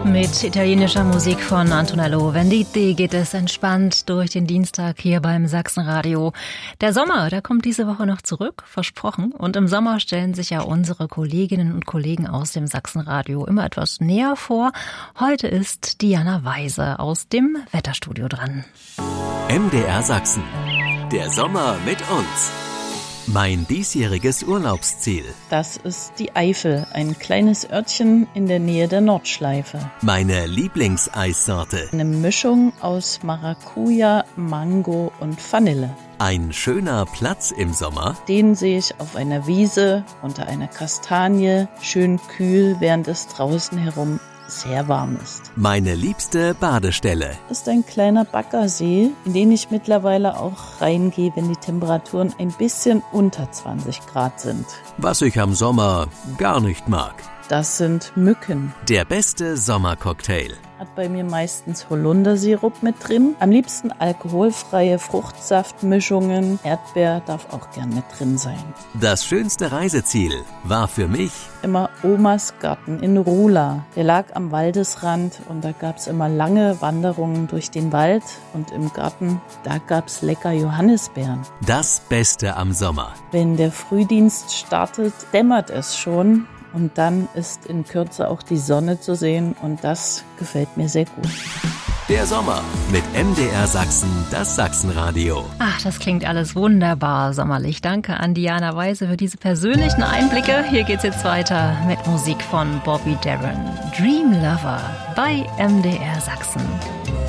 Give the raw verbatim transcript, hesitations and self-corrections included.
Mit italienischer Musik von Antonello Venditti geht es entspannt durch den Dienstag hier beim Sachsenradio. Der Sommer, der kommt diese Woche noch zurück, versprochen. Und im Sommer stellen sich ja unsere Kolleginnen und Kollegen aus dem Sachsenradio immer etwas näher vor. Heute ist Diana Weise aus dem Wetterstudio dran. M D R Sachsen. Der Sommer mit uns. Mein diesjähriges Urlaubsziel. Das ist die Eifel, ein kleines Örtchen in der Nähe der Nordschleife. Meine Lieblingseissorte. Eine Mischung aus Maracuja, Mango und Vanille. Ein schöner Platz im Sommer. Den sehe ich auf einer Wiese unter einer Kastanie, schön kühl, während es draußen herum sehr warm ist. Meine liebste Badestelle ist ein kleiner Baggersee, in den ich mittlerweile auch reingehe, wenn die Temperaturen ein bisschen unter zwanzig Grad sind. Was ich am Sommer gar nicht mag. Das sind Mücken. Der beste Sommercocktail. Hat bei mir meistens Holundersirup mit drin. Am liebsten alkoholfreie Fruchtsaftmischungen. Erdbeer darf auch gern mit drin sein. Das schönste Reiseziel war für mich immer Omas Garten in Rula. Der lag am Waldesrand und da gab's immer lange Wanderungen durch den Wald. Und im Garten, da gab's lecker Johannisbeeren. Das Beste am Sommer. Wenn der Frühdienst startet, dämmert es schon. Und dann ist in Kürze auch die Sonne zu sehen und das gefällt mir sehr gut. Der Sommer mit M D R Sachsen, das Sachsenradio. Ach, das klingt alles wunderbar sommerlich. Danke an Diana Weise für diese persönlichen Einblicke. Hier geht's jetzt weiter mit Musik von Bobby Darin. Dream Lover bei M D R Sachsen.